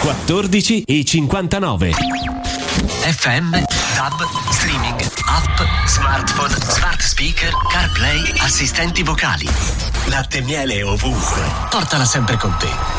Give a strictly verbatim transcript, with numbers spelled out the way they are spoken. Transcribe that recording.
quattordici e cinquantanove. F M, DAB, streaming, app, smartphone, smart speaker, CarPlay, assistenti vocali. Latte e miele ovunque. Portala sempre con te.